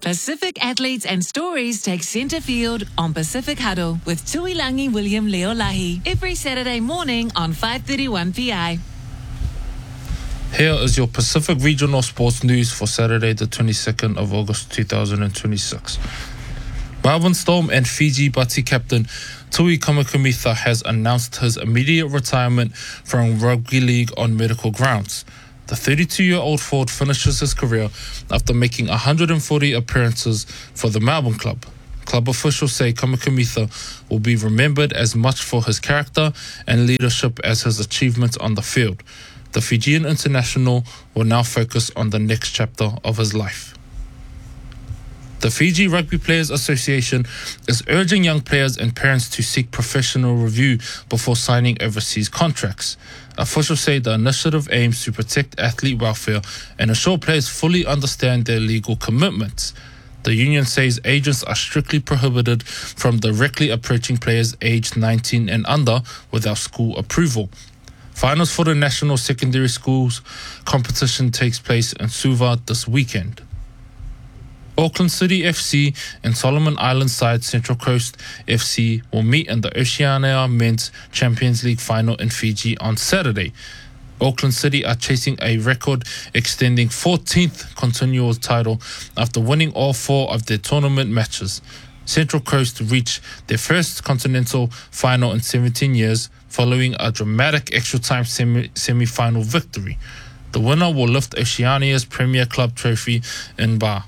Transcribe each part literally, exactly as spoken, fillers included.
Pacific athletes and stories take centre field on Pacific Huddle with Tuilangi William Leolahi every Saturday morning on five thirty-one P I. Here is your Pacific Regional Sports News for Saturday the twenty-second of August two thousand twenty-six. Melbourne Storm and Fiji Bati captain Tui Kamikamica has announced his immediate retirement from rugby league on medical grounds. The thirty-two-year-old forward finishes his career after making one hundred forty appearances for the Melbourne club. Club officials say Kamikamica will be remembered as much for his character and leadership as his achievements on the field. The Fijian international will now focus on the next chapter of his life. The Fiji Rugby Players Association is urging young players and parents to seek professional review before signing overseas contracts. Officials say the initiative aims to protect athlete welfare and ensure players fully understand their legal commitments. The union says agents are strictly prohibited from directly approaching players aged nineteen and under without school approval. Finals for the National Secondary Schools competition takes place in Suva this weekend. Auckland City F C and Solomon Island side Central Coast F C will meet in the Oceania Men's Champions League final in Fiji on Saturday. Auckland City are chasing a record-extending fourteenth continual title after winning all four of their tournament matches. Central Coast reached their first continental final in seventeen years following a dramatic extra-time semi- semi-final victory. The winner will lift Oceania's Premier Club trophy in Ba.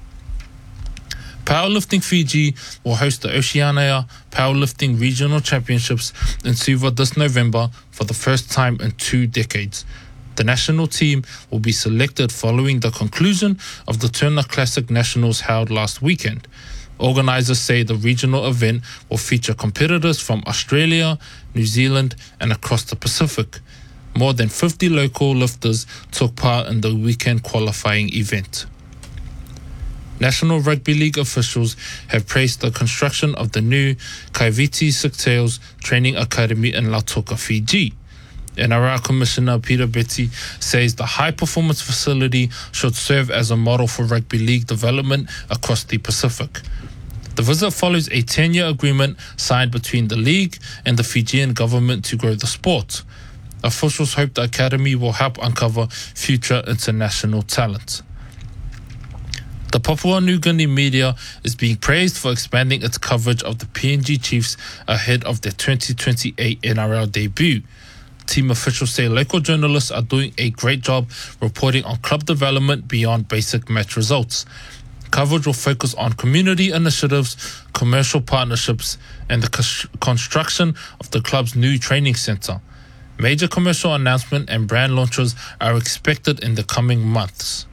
Powerlifting Fiji will host the Oceania Powerlifting Regional Championships in Suva this November for the first time in two decades. The national team will be selected following the conclusion of the Turner Classic Nationals held last weekend. Organisers say the regional event will feature competitors from Australia, New Zealand and across the Pacific. More than fifty local lifters took part in the weekend qualifying event. National Rugby League officials have praised the construction of the new Kaiviti Six-Tails Training Academy in Lautoka, Fiji. N R L Commissioner Peter Betty says the high-performance facility should serve as a model for rugby league development across the Pacific. The visit follows a ten-year agreement signed between the league and the Fijian government to grow the sport. Officials hope the academy will help uncover future international talent. The Papua New Guinea media is being praised for expanding its coverage of the P N G Chiefs ahead of their twenty twenty-eight N R L debut. Team officials say local journalists are doing a great job reporting on club development beyond basic match results. Coverage will focus on community initiatives, commercial partnerships, and the construction of the club's new training centre. Major commercial announcement and brand launches are expected in the coming months.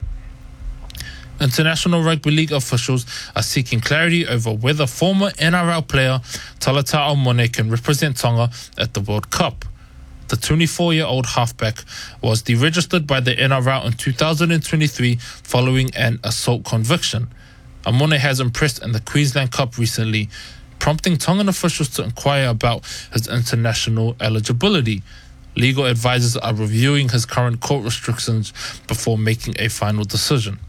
International Rugby League officials are seeking clarity over whether former N R L player Talatau Mone can represent Tonga at the World Cup. The twenty-four-year-old halfback was deregistered by the N R L in two thousand twenty-three following an assault conviction. Amone has impressed in the Queensland Cup recently, prompting Tongan officials to inquire about his international eligibility. Legal advisors are reviewing his current court restrictions before making a final decision.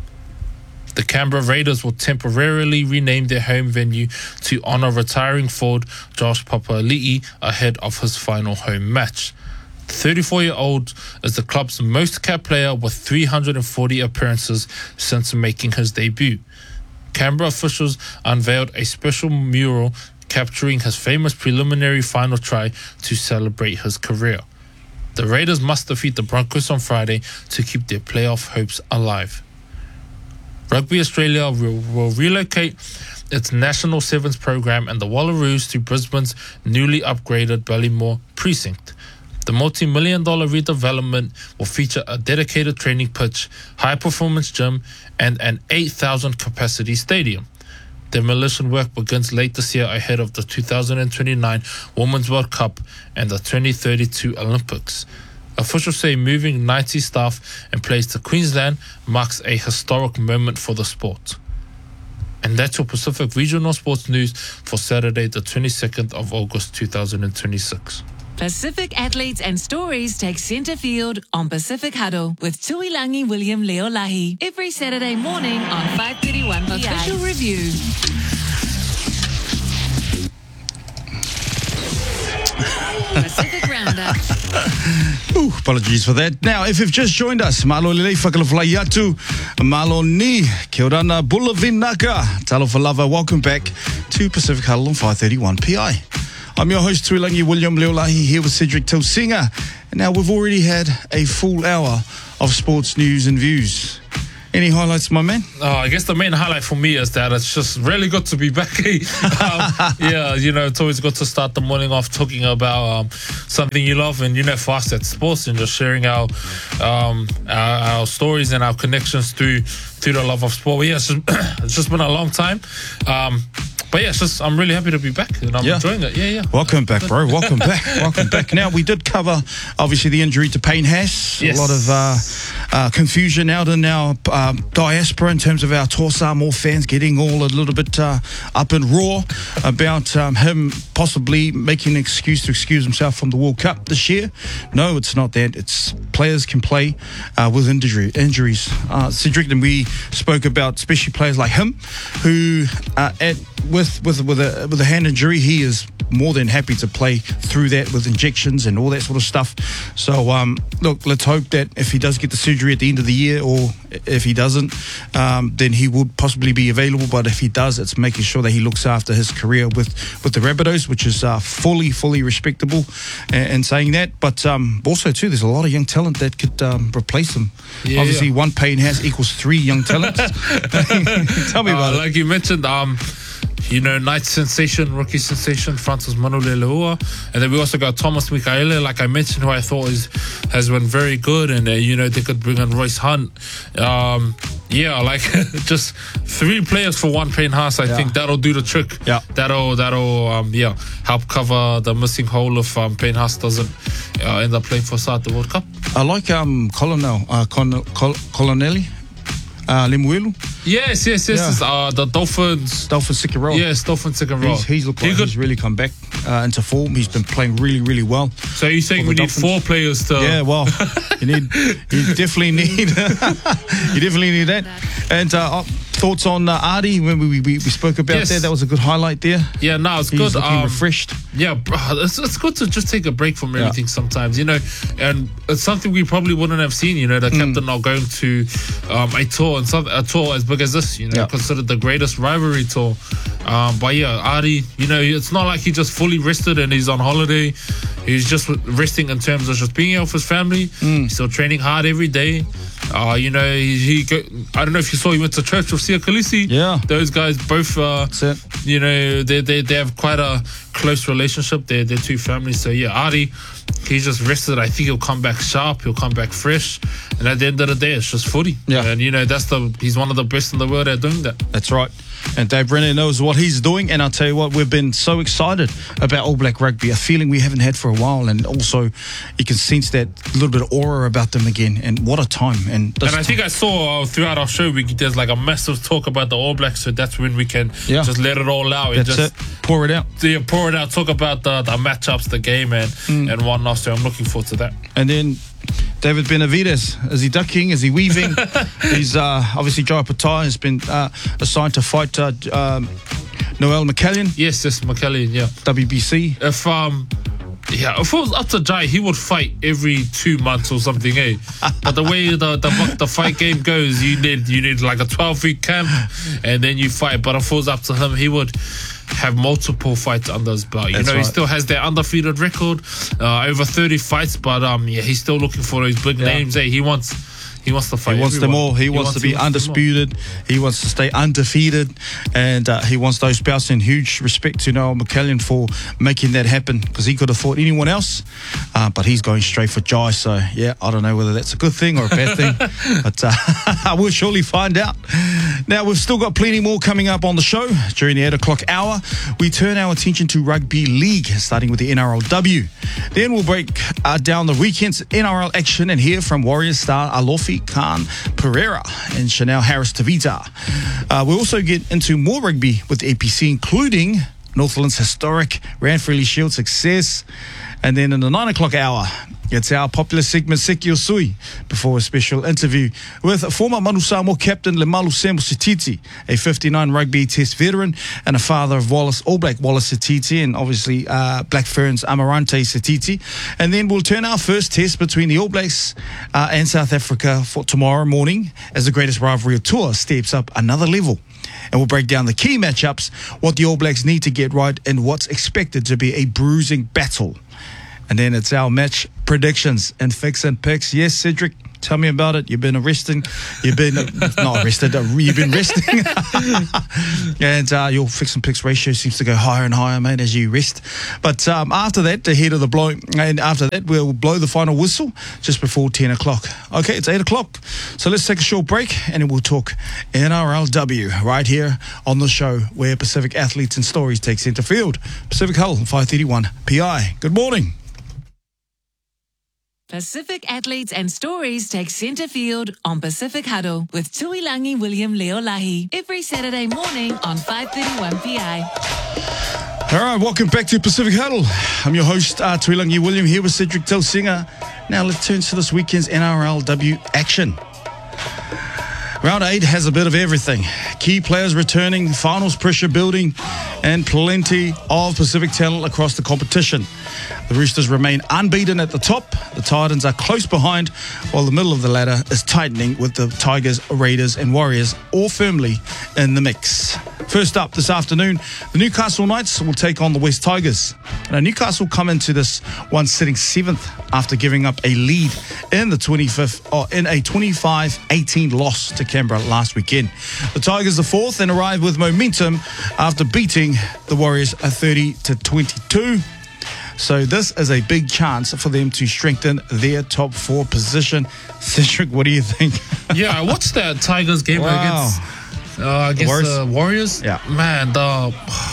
The Canberra Raiders will temporarily rename their home venue to honour retiring forward Josh Papali'i ahead of his final home match. The thirty-four-year-old is the club's most capped player with three hundred forty appearances since making his debut. Canberra officials unveiled a special mural capturing his famous preliminary final try to celebrate his career. The Raiders must defeat the Broncos on Friday to keep their playoff hopes alive. Rugby Australia will, will relocate its National Sevens program and the Wallaroos to Brisbane's newly upgraded Ballymore precinct. The multi-million dollar redevelopment will feature a dedicated training pitch, high-performance gym, and an eight thousand capacity stadium. Demolition work begins late this year ahead of the two thousand twenty-nine Women's World Cup and the twenty thirty-two Olympics. Officials say moving ninety staff in place to Queensland marks a historic moment for the sport. And that's your Pacific Regional Sports News for Saturday, the twenty-second of August, two thousand twenty-six. Pacific athletes and stories take centre field on Pacific Huddle with Tuilangi William Leolahi every Saturday morning on five thirty-one. thirty-one P I. Official review. Pacific Roundup. Ooh, apologies for that. Now, if you've just joined us, malo lelei whakalawhai atu, malo ni, kia ora na bula vinaka, talofa lava, welcome back to Pacific Huddle on five thirty-one P I. I'm your host, Tuilangi William Leolahi, here with Cedric Tilsinga. And now we've already had a full hour of sports news and views. Any highlights, my man? Oh, I guess the main highlight for me is that it's just really good to be back. um, yeah, you know, it's always good to start the morning off talking about um, something you love. And, you know, for us, it's sports and just sharing our, um, our our stories and our connections through, through the love of sport. But yeah, it's just, it's just been a long time. Um, But yeah, it's just, I'm really happy to be back and I'm yeah. enjoying it. Yeah, yeah. Welcome back, bro. Welcome back. Welcome back. Now, we did cover, obviously, the injury to Payne Haas. Yes. A lot of uh, uh, confusion out in our uh, diaspora in terms of our Toa Samoa fans getting all a little bit uh, up in raw about um, him possibly making an excuse to excuse himself from the World Cup this year. No, it's not that. It's players can play uh, with injury, injuries. Uh, Cedric, and we spoke about especially players like him who uh, at With with with a with a hand injury, he is more than happy to play through that with injections and all that sort of stuff. So um, look, let's hope that if he does get the surgery at the end of the year, or if he doesn't, um, then he would possibly be available. But if he does, it's making sure that he looks after his career with, with the Rabbitohs, which is uh, fully fully respectable. And saying that, but um, also too, there's a lot of young talent that could um, replace him. Yeah, Obviously, yeah. one Payne Haas equals three young talents. Tell me about uh, it. Like you mentioned, um. You know, night sensation, rookie sensation, Francis Manulelua. And then we also got Thomas Mikaele, like I mentioned, who I thought is, has been very good. And, uh, you know, they could bring in Royce Hunt. Um, yeah, like just three players for one Payne Haas. I yeah. think that'll do the trick. Yeah. That'll, that'll um, yeah, help cover the missing hole if um, Payne Haas doesn't uh, end up playing for South the World Cup. I like um, Colonel, uh, Con- Col- Colonelli. Uh, Lemuelu. Yes, yes, yes. Yeah. yes. Uh, the Dolphins. Dolphin second row. Yes, Dolphins second row. He's, he's looked like he he's really come back uh, into form. He's been playing really, really well. So you're saying we need Dolphins. four players to... Yeah, well, you need, you definitely need, you definitely need that. And uh, thoughts on uh, Ardie when we, we we spoke about Yes. that? That was a good highlight there. Yeah, no, it's He's good. looking Um, refreshed. Yeah, bro, it's, it's good to just take a break from Yeah. everything sometimes, you know, and it's something we probably wouldn't have seen, you know, the Mm. captain not going to um, a tour, and some, a tour as big as this, you know, Yeah. considered the greatest rivalry tour. Um, but yeah, Ardie, you know, it's not like he just fully rested and he's on holiday. He's just resting in terms of just being here with his family. Mm. He's still training hard every day. Uh, you know, he, he go, I don't know if you saw, he went to church with Sia Khaleesi. Yeah. Those guys both, uh, That's it. you know, they, they they have quite a close relationship. They're, they're two families. So, yeah, Ardie, he's just rested. I think he'll come back sharp. He'll come back fresh. And at the end of the day, it's just footy. Yeah. And, you know, that's the he's one of the best in the world at doing that. That's right. And Dave Brennan knows what he's doing. And I'll tell you what, we've been so excited about All Black Rugby, a feeling we haven't had for a while. And also, you can sense that little bit of aura about them again. And what a time. And, this And I think I saw uh, throughout our show, we, there's like a massive talk about the All Blacks. So that's when we can Yeah. just let it all out. And That's just, it. Pour it out. Yeah, pour it out, talk about the, the matchups, the game, and, Mm. and whatnot. So I'm looking forward to that. And then David Benavides, is he ducking? Is he weaving? He's uh, obviously Joe Patai has been uh, assigned to fight uh, um, Noel McCallion, Yes, yes, McCallion, yeah. W B C. If um, yeah, if it was up to Jai, he would fight every two months or something, eh? But the way the the, the fight game goes, you need you need like a twelve week camp, and then you fight. But if it was up to him, he would have multiple fights under his belt. You That's know, right. he still has that undefeated record, uh, over thirty fights. But um, yeah, he's still looking for those big Yeah. names. Eh? He wants. He wants to fight. He wants them everyone. all. He, wants, to be he wants them all. undisputed. He wants to stay undefeated. And uh, he wants those bouts. And huge respect to Noel McCallion for making that happen, because he could have fought anyone else. Uh, but he's going straight for Jai. So, yeah, I don't know whether that's a good thing or a bad thing. But uh, we'll surely find out. Now, we've still got plenty more coming up on the show. During the eight o'clock hour, we turn our attention to rugby league, starting with the N R L W. Then we'll break uh, down the weekend's N R L action and hear from Warriors star Alofi Khan Pereira and Chanel Harris Tavita. Uh, we'll also get into more rugby with the A P C, including Northland's historic Ranfurly Shield success. And then in the nine o'clock hour, It's our popular segment, Seki o Sui, before a special interview with former Manu Samoa captain Lemalu Sambo Sititi, a fifty-nine rugby test veteran and a father of Wallace, All Black Wallace Sititi, and obviously uh, Black Ferns Amarante Sititi. And then we'll turn our first test between the All Blacks uh, and South Africa for tomorrow morning as the greatest rivalry of tour steps up another level. And we'll break down the key matchups, what the All Blacks need to get right, and what's expected to be a bruising battle. And then it's our match predictions and fix and picks. Yes, Cedric, tell me about it. You've been arresting. You've been, uh, not arrested, uh, you've been resting. and uh, your fix and picks ratio seems to go higher and higher, mate, as you rest. But um, after that, ahead of the blow, and after that, we'll blow the final whistle just before ten o'clock. Okay, it's eight o'clock. So let's take a short break and then we'll talk N R L W right here on the show where Pacific Athletes and Stories take centre field. Pacific Huddle, five thirty-one P I. Good morning. Pacific Athletes and Stories take centre field on Pacific Huddle with Tuilangi William Leolahi every Saturday morning on five thirty-one P I. All right, welcome back to Pacific Huddle. I'm your host, uh, Tuilangi William, here with Cedric Telsinger. Now let's turn to this weekend's N R L W action. Round eight has a bit of everything. Key players returning, finals pressure building, and plenty of Pacific talent across the competition. The Roosters remain unbeaten at the top. The Titans are close behind, while the middle of the ladder is tightening with the Tigers, Raiders, and Warriors all firmly in the mix. First up this afternoon, the Newcastle Knights will take on the West Tigers. Now, Newcastle come into this one sitting seventh after giving up a lead in the twenty-fifth, or in a twenty-five eighteen loss to Canberra last weekend. The Tigers are fourth and arrive with momentum after beating the Warriors thirty to twenty-two. So this is a big chance for them to strengthen their top four position. Cedric, what do you think? Yeah, I watched that Tigers game Wow. against uh, against Warriors? the Warriors. Yeah. Man, the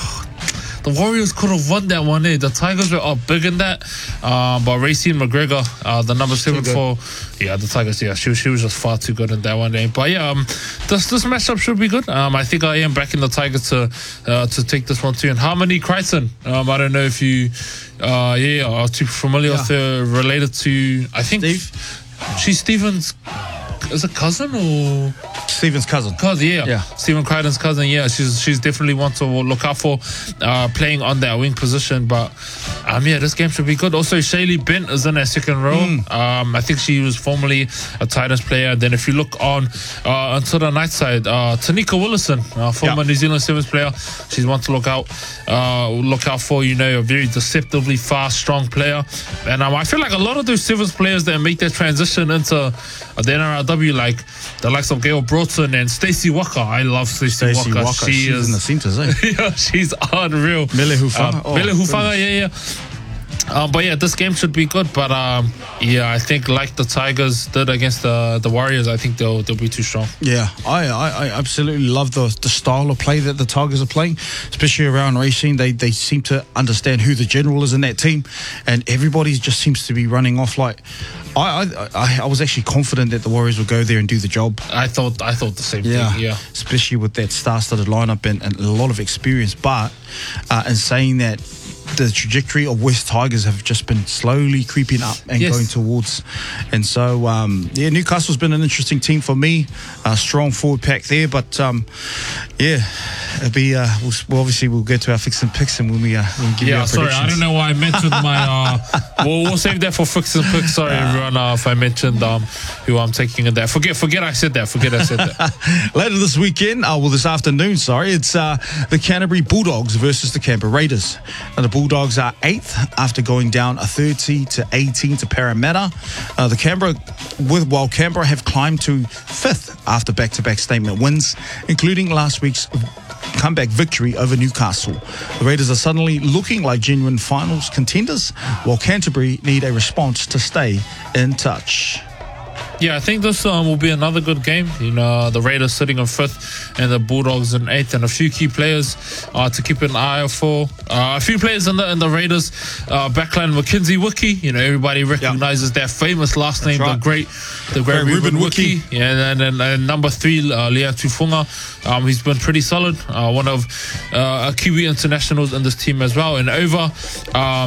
the Warriors could have won that one. Eh? The Tigers were up big in that, uh, but Racine McGregor, uh, the number seven for yeah the Tigers. Yeah, she she was just far too good in that one. Eh? But yeah, um, this this matchup should be good. Um, I think I am backing the Tigers to uh, to take this one too. And Harmony Crichton. Um, I don't know if you. Uh, yeah, are too familiar Yeah. with her, related to, I think Steve? she's Stephen's, is it cousin or? Stephen's cousin. Cousin, yeah. Yeah. Stephen Crichton's cousin, yeah. She's she's definitely one to look out for, uh, playing on that wing position. But, um, yeah, this game should be good. Also, Shaylee Bent is in that second row. Mm. Um, I think she was formerly a Titans player. Then if you look on, uh, onto the night side, uh, Tanika Willison, uh, former Yeah. New Zealand Sevens player. She's one to look out, uh, look out for. You know, a very deceptively fast, strong player. And um, I feel like a lot of those Sevens players that make that transition into uh, the N R L W, like the likes of Gail Broughton and Stacey Walker. I love Stacey Stacey Walker. Walker. She She's is in the centres, eh? yeah, she's unreal. Mele Hufanga. Um, Oh, Mele Hufanga, goodness. yeah, yeah. Um, but yeah, this game should be good. But um, yeah, I think like the Tigers did against the the Warriors, I think they'll they'll be too strong. Yeah, I, I, I absolutely love the the style of play that the Tigers are playing, especially around Racing. They they seem to understand who the general is in that team, and everybody just seems to be running off like. I, I I was actually confident that the Warriors would go there and do the job. I thought I thought the same Yeah, thing. Yeah. especially with that star-studded lineup and, and a lot of experience. But uh, in saying that, the trajectory of West Tigers have just been slowly creeping up and Yes. going towards. And so, um, yeah, Newcastle's been an interesting team for me. A strong forward pack there, but um, yeah, it'll be. Uh, we'll, well, obviously, we'll get to our fix and picks and when we uh, when we give you Yeah, our sorry, predictions. I don't know why I mentioned my. Uh, we'll, we'll save that for fix and picks. Sorry, everyone, uh, if I mentioned um, who I'm taking in there. Forget, forget I said that. Forget I said that. Later this weekend, uh, well, this afternoon, sorry, it's uh, the Canterbury Bulldogs versus the Canberra Raiders. Now, the Bulldogs are eighth after going down a thirty to eighteen to Parramatta. Uh, the Canberra, with while Canberra have climbed to fifth after back-to-back statement wins, including last week's comeback victory over Newcastle. The Raiders are suddenly looking like genuine finals contenders, while Canterbury need a response to stay in touch. Yeah, I think this um, will be another good game. You know, the Raiders sitting in fifth and the Bulldogs in eighth, and a few key players uh, to keep an eye out for. Uh, a few players in the in the Raiders uh, backline, Mackenzie Wiki. You know, everybody recognizes that famous last name, right. the great, the great, Great Ruben Ruben Wiki. Wiki. Yeah, and then and, and number three, uh, Lea Tufunga. Um, he's been pretty solid. Uh, one of uh, Kiwi internationals in this team as well. And over. Um,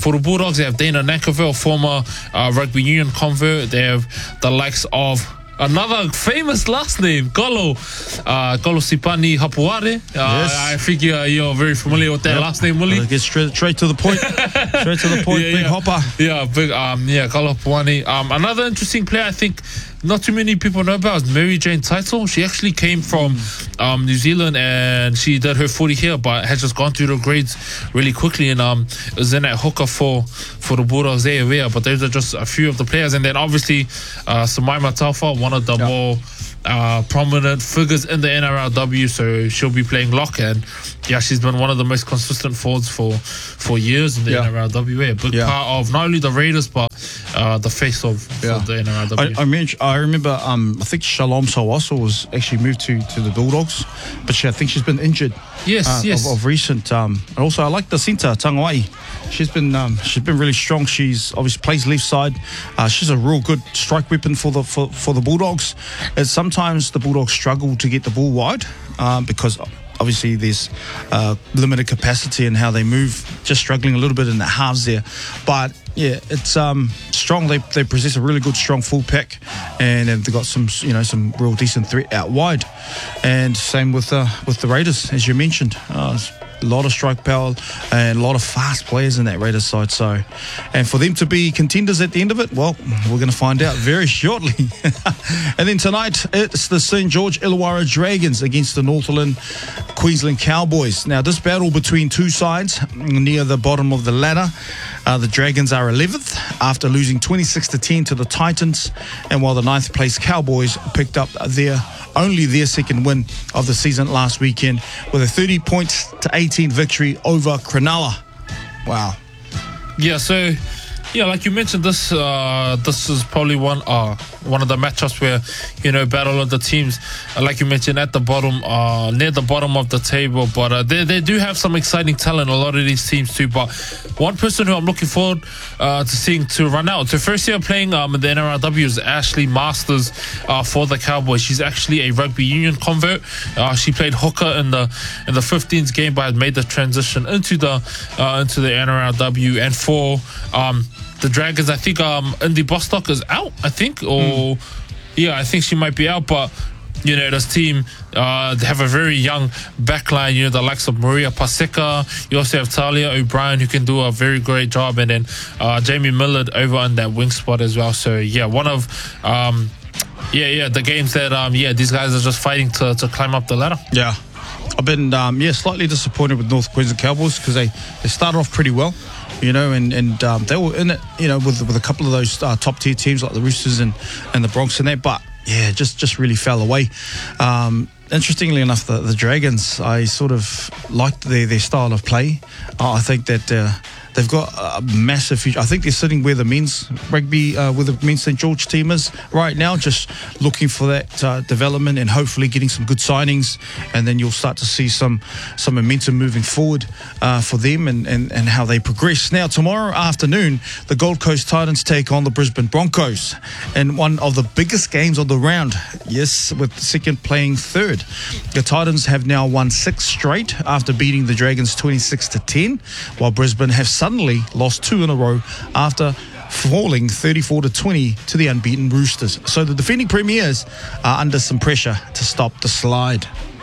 for the Bulldogs, they have Dana Nankerville, former uh, rugby union convert. They have the likes of another famous last name, Golo, uh, Golo Sipani Hapuare. Uh, Yes. I think uh, you're very familiar with that Yep. last name, Willie. Well, get straight, straight to the point. straight to the point. Yeah, Big yeah. hopper. Yeah, big. Um, yeah, Golo Hapuani. Um, another interesting player, I think, not too many people know about is Mary Jane Title. She actually came from um, New Zealand and she did her footy here, but has just gone through the grades really quickly and um, is in that hooker for for the Bulldogs there. Yeah, but those are just a few of the players, and then obviously uh, Samaima Taufa, one of the Yeah. more uh, prominent figures in the N R L W, so she'll be playing lock, and yeah, she's been one of the most consistent forwards for for years in the Yeah. N R L W. A big Yeah. part of not only the Raiders but uh, the face of, Yeah. of the N R L W. I, I, mean, I remember, um, I think Shalom Sawaso was actually moved to, to the Bulldogs, but she, I think she's been injured. Yes, uh, yes. Of, of recent. Um, and also, I like the centre, Tangawai. She's been um, she's been really strong. She's obviously plays left side. Uh, she's a real good strike weapon for the for, for the Bulldogs. And sometimes the Bulldogs struggle to get the ball wide um, because obviously there's uh, limited capacity in how they move. Just struggling a little bit in the halves there, but yeah, it's um, strong. They they possess a really good strong full pack, and they've got some you know some real decent threat out wide. And same with uh, with the Raiders, as you mentioned. Uh, a lot of strike power and a lot of fast players in that Raiders side. So, and for them to be contenders at the end of it, well, we're going to find out very shortly. And then tonight, it's the Saint George Illawarra Dragons against the Northland Queensland Cowboys. Now, this battle between two sides near the bottom of the ladder. Uh, the Dragons are eleventh after losing twenty-six to ten to the Titans, and while the ninth place Cowboys picked up their only their second win of the season last weekend with a thirty points to eighteen victory over Cronulla. Wow. Yeah, so yeah, like you mentioned, this uh, this is probably one uh, one of the matchups where, you know, battle of the teams, uh, like you mentioned, at the bottom, uh, near the bottom of the table. But uh, they they do have some exciting talent, a lot of these teams too. But one person who I'm looking forward uh, to seeing to run out, so first year playing um, in the N R L W is Ashley Masters uh, for the Cowboys. She's actually a rugby union convert. Uh, she played hooker in the in the fifteens game, but had made the transition into the uh, into the N R L W. And for um, the Dragons, I think um, Indy Bostock is out, I think, or mm. yeah, I think she might be out. But you know, this team uh, they have a very young backline. You know, the likes of Maria Paseka. You also have Talia O'Brien, who can do a very great job, and then uh, Jamie Millard over on that wing spot as well. So yeah, one of um, yeah, yeah, the games that um, yeah, these guys are just fighting to to climb up the ladder. Yeah, I've been um, yeah slightly disappointed with North Queensland Cowboys because they they started off pretty well. You know, and, and um, they were in it, you know, with with a couple of those uh, top tier teams like the Roosters and, and the Bronx and that, but yeah, just, just really fell away. Um, interestingly enough, the, the Dragons, I sort of liked their, their style of play. Uh, I think that uh, they've got a massive future. I think they're sitting where the men's rugby, uh, where the men's Saint George team is right now, just looking for that uh, development and hopefully getting some good signings, and then you'll start to see some some momentum moving forward uh, for them and, and, and how they progress. Now, tomorrow afternoon, the Gold Coast Titans take on the Brisbane Broncos in one of the biggest games of the round. Yes, with the second playing third. The Titans have now won six straight after beating the Dragons twenty-six to ten, while Brisbane have suddenly lost two in a row after falling thirty-four to twenty to the unbeaten Roosters. So the defending premiers are under some pressure to stop the slide.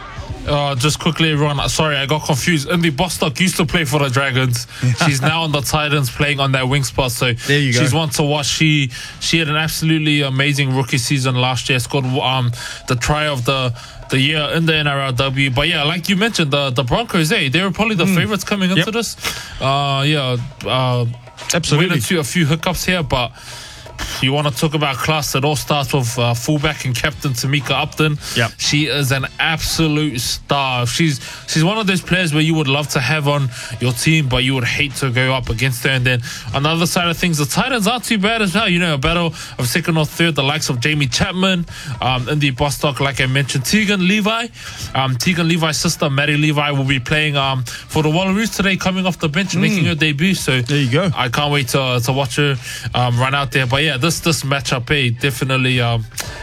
Uh, just quickly, everyone, sorry, I got confused. Indy Bostock used to play for the Dragons. She's now on the Titans playing on that wing spot. So there you go. She's one to watch. She she had an absolutely amazing rookie season last year. Scored um, the try of the the year in the N R L W. But yeah, like you mentioned, the, the Broncos, hey, they were probably the mm. favorites coming into yep. this. Uh, yeah, uh, absolutely. Went into a few hiccups here, but you want to talk about class, it all starts with uh, fullback and captain Tamika Upton. Yep. She is an absolute star. She's she's one of those players where you would love to have on your team, but you would hate to go up against her. And then on the other side of things, the Titans aren't too bad as well. You know, a battle of second or third, the likes of Jamie Chapman, um, Indy Bostock, like I mentioned, Tegan Levi. Um, Tegan Levi's sister, Maddie Levi, will be playing um, for the Wallaroos today, coming off the bench, mm. making her debut. So there you go. I can't wait to, to watch her um, run out there. But yeah, this this matchup, eh, definitely um,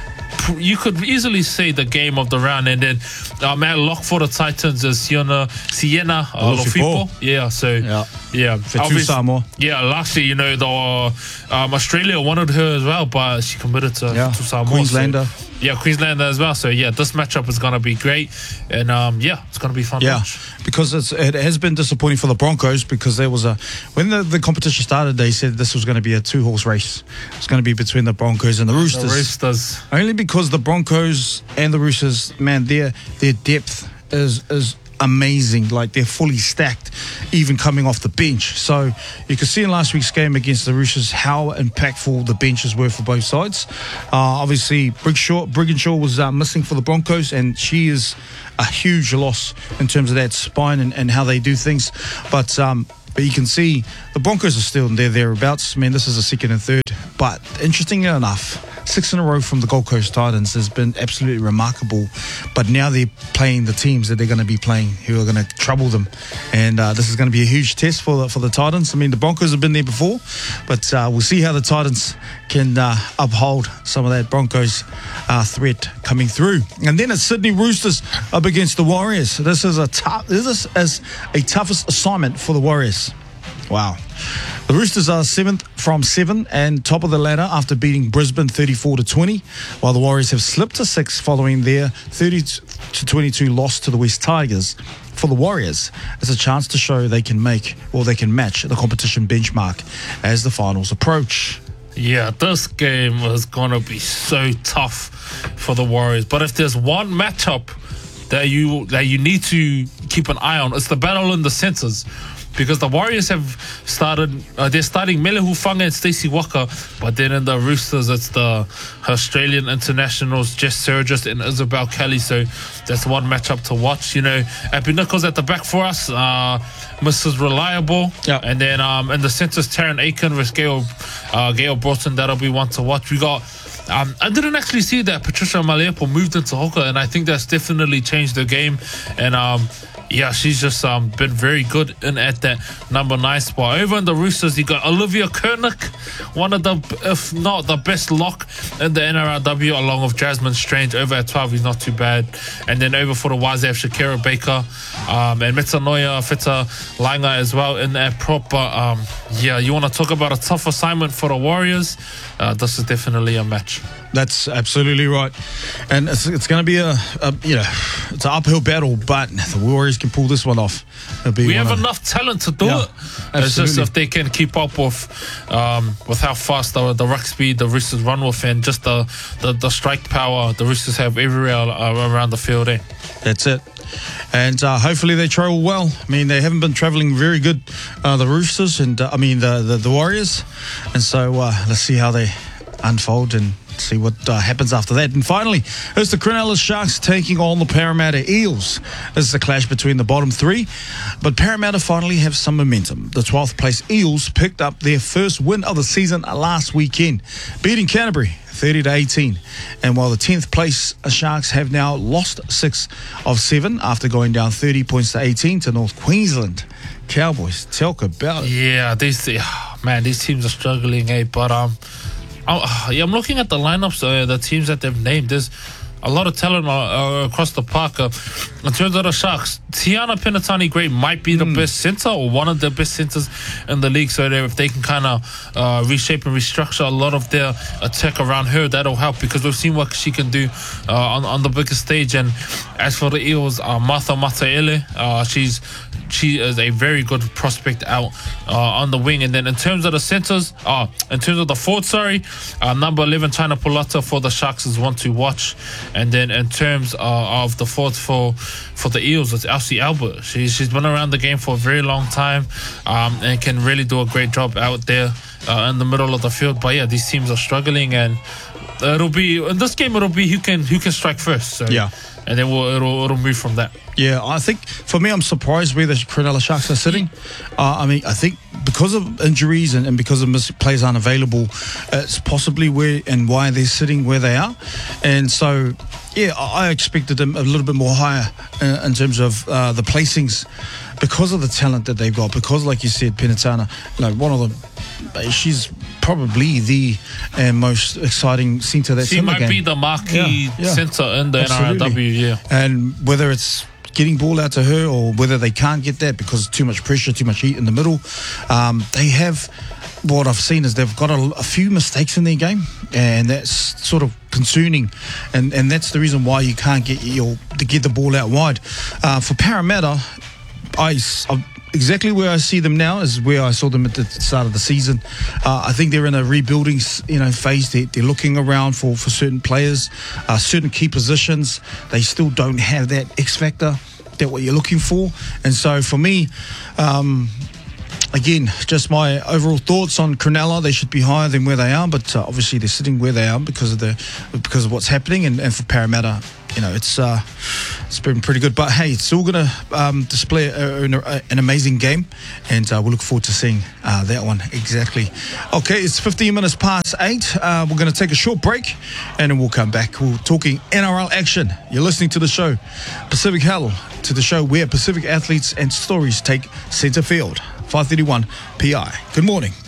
you could easily say the game of the round. And then um, at lock for the Titans is Sienna, Sienna uh, Lofipo. Yeah, so Yeah. yeah. For two Obvious- Samoa. Yeah, last year, you know, the um, Australia wanted her as well, but she committed to, Yeah. to Samoa. Queenslander. So, yeah, Queenslander as well. So, yeah, this matchup is going to be great. And, um, yeah, it's going to be fun to Yeah, watch. because it's, it has been disappointing for the Broncos because there was a when the, the competition started, they said this was going to be a two horse race. It's going to be between the Broncos and the Roosters. The Roosters. Only because the Broncos and the Roosters, man, their their depth is is amazing. Like they're fully stacked, even coming off the bench. So you could see in last week's game against the Roosters how impactful the benches were for both sides. Uh, obviously, Brigshaw, Brigginshaw was uh, missing for the Broncos, and she is a huge loss in terms of that spine and, and how they do things. But um, but you can see the Broncos are still there thereabouts. I mean, this is a second and third. But interestingly enough, six in a row from the Gold Coast Titans has been absolutely remarkable. But now they're playing the teams that they're going to be playing who are going to trouble them. And uh, this is going to be a huge test for the, for the Titans. I mean, the Broncos have been there before, but uh, we'll see how the Titans can uh, uphold some of that Broncos uh, threat coming through. And then it's Sydney Roosters up against the Warriors. This is a tough. This is a toughest assignment for the Warriors. Wow. The Roosters are seventh from seven and top of the ladder after beating Brisbane thirty-four to twenty, while the Warriors have slipped to sixth following their thirty to twenty-two loss to the West Tigers. For the Warriors, it's a chance to show they can make or they can match the competition benchmark as the finals approach. Yeah, this game is going to be so tough for the Warriors. But if there's one matchup that you that you need to keep an eye on, it's the battle in the centres. Because the Warriors have started, uh, they're starting Mele Hufanga and Stacey Walker, but then in the Roosters, it's the Australian internationals, Jess Surgis and Isabel Kelly. So that's one matchup to watch. You know, Abby Nichols at the back for us, uh, Missus Reliable. Yeah. And then um, in the centres, Taryn Aiken with Gail, uh, Gail Broughton. That'll be one to watch. We got. Um, I didn't actually see that Patricia Malepo moved into hooker, and I think that's definitely changed the game. And um, yeah, she's just um, been very good in at that number nine spot. Over in the Roosters, you got Olivia Kernick, one of the, if not the best lock in the N R L W, along with Jasmine Strange. Over at twelve, he's not too bad. And then over for the Waz, they have Shakira Baker um, and Metanoia Feta Lainga as well in that prop. But um, yeah, you want to talk about a tough assignment for the Warriors? Uh, this is definitely a match. That's absolutely right, and it's, it's going to be a, a you know it's an uphill battle, but the Warriors can pull this one off. It'll be We one have of- enough talent to do Yeah, it. It's just absolutely. if they can keep up with um, with how fast the, the ruck speed the Roosters run with, and just the, the, the strike power the Roosters have everywhere uh, around the field. Eh? That's it. And uh, hopefully they travel well. I mean, they haven't been travelling very good, uh, the Roosters, and uh, I mean the, the the Warriors. And so uh, let's see how they unfold and see what uh, happens after that. And finally, it's the Cronulla Sharks taking on the Parramatta Eels. This is a clash between the bottom three, but Parramatta finally have some momentum. The twelfth place Eels picked up their first win of the season last weekend, beating Canterbury thirty to eighteen. And while the tenth place Sharks have now lost six of seven after going down thirty points to eighteen to North Queensland Cowboys. Talk about it. Yeah, these oh, man, these teams are struggling, eh? But um, oh, yeah, I'm looking at the lineups, uh, the teams that they've named. There's a lot of talent uh, uh, across the park. Uh, in terms of the Sharks, Tiana Penatani-Gray might be the Mm. best centre or one of the best centres in the league. So that if they can kind of uh, reshape and restructure a lot of their attack around her, that'll help, because we've seen what she can do uh, on, on the biggest stage. And as for the Eels, uh, Martha Mataele, uh, she's she is a very good prospect out uh, on the wing. And then in terms of the centres, uh, in terms of the forward, sorry, uh, number eleven, China Pulata for the Sharks is one to watch. And then in terms uh, of the forwards for for the Eels, it's Elsie Albert. She, she's been around the game for a very long time um, and can really do a great job out there uh, in the middle of the field. But yeah, these teams are struggling, and it'll be in this game. It'll be who can who can strike first. So, Yeah. and then we'll, it'll it'll move from that. Yeah, I think for me, I'm surprised where the Cronulla Sharks are sitting. Uh, I mean, I think because of injuries and, and because of mis- players aren't available, it's possibly where and why they're sitting where they are. And so, yeah, I I expected them a little bit more higher uh, in terms of uh, the placings because of the talent that they've got. Because, like you said, Penatana, you know, one of the she's probably the uh, most exciting centre that's She in the might game. be the marquee Yeah, yeah. centre in the Absolutely. N R L W, yeah. And whether it's getting ball out to her or whether they can't get that because too much pressure, too much heat in the middle, um, they have, what I've seen is they've got a, a few mistakes in their game, and that's sort of concerning, and and that's the reason why you can't get your to get the ball out wide. Uh, for Parramatta, I, I exactly where I see them now is where I saw them at the start of the season. Uh, I think they're in a rebuilding, you know, phase. They, they're looking around for, for certain players, uh, certain key positions. They still don't have that X factor that what you're looking for. And so for me, um, again, just my overall thoughts on Cronulla. They should be higher than where they are, but uh, obviously they're sitting where they are because of the because of what's happening. And, and for Parramatta, you know, it's uh, it's been pretty good. But hey, it's still going to um, display a, a, an amazing game, and uh, we'll look forward to seeing uh, that one exactly. Okay, it's fifteen minutes past eight. Uh, we're going to take a short break, and then we'll come back. We're talking N R L action. You're listening to the show, Pacific Huddle, to the show where Pacific athletes and stories take centre field. five thirty-one P I. Good morning.